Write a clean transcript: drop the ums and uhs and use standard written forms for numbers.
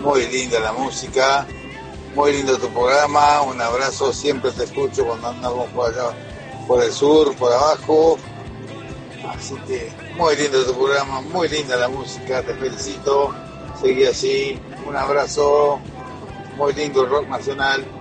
Muy linda la música, muy lindo tu programa, un abrazo, siempre te escucho cuando andamos por allá, por el sur, por abajo. Así que muy lindo tu programa, muy linda la música, te felicito, seguí así, un abrazo, muy lindo el rock nacional.